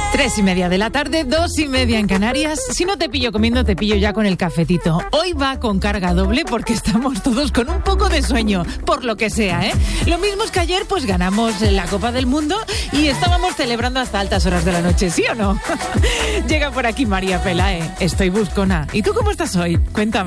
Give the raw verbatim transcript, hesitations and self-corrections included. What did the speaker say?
Tres y media de la tarde, dos y media en Canarias. Si no te pillo comiendo, te pillo ya con el cafetito. Hoy va con carga doble porque estamos todos con un poco de sueño, por lo que sea, ¿eh? Lo mismo es que ayer pues ganamos la Copa del Mundo y estábamos celebrando hasta altas horas de la noche, ¿sí o no? Llega por aquí María Pelae. Estoy buscona. ¿Y tú cómo estás hoy? Cuéntame.